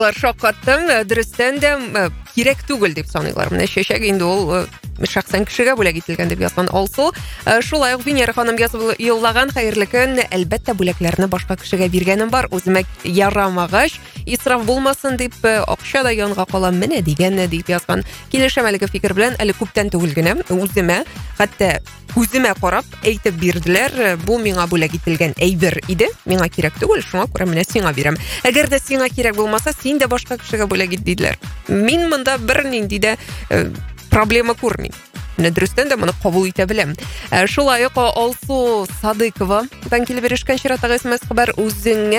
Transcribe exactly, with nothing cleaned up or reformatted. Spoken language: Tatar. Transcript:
Шаккаттым, дөрестән дә кирәк түгел дип саныйлар. Менә чәчәк инде ул шәхсән кешегә бүләк ителгән дип язган Алсу. Шулай ук Венера ханым язып юллаган хәерле көн, әлбәттә бүләкләрне башка кешегә биргәнем бар, үземә ярамагач, исраф булмасын дип, акча да янга кала менә дигән дип язган. Килешәм әлеге фикер белән, әле күптән түгел генә үземә, хәтта күземә карап әйтеп бирделәр, бу миңа бүләк ителгән әйбер иде, миңа кирәк түгел, шуңа күрә менә сиңа бирәм. Әгәр дә сиңа кирәк булмаса, син дә башка кешегә бүләк ит диделәр. Мин монда бер нинди дә проблема күрмим. Менә дөрестән дә моны кабул итә беләм. Шулай ук Алсу Садыкова дан килеп ирешкән чираттагы смс хәбәр, үзеңә